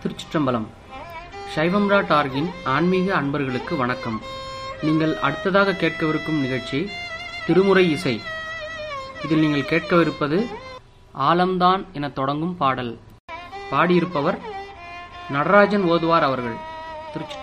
திருச்சிற்றம்பலம். சைவம்ரா டார்கின் ஆன்மீக அன்பர்களுக்கு வணக்கம். நீங்கள் அடுத்ததாக கேட்கவிருக்கும் நிகழ்ச்சி திருமுறை இசை. இதில் நீங்கள் கேட்கவிருப்பது ஆலம்தான் என தொடங்கும் பாடல். பாடியிருப்பவர் நடராஜன் ஓதுவார் அவர்கள். திருச்சி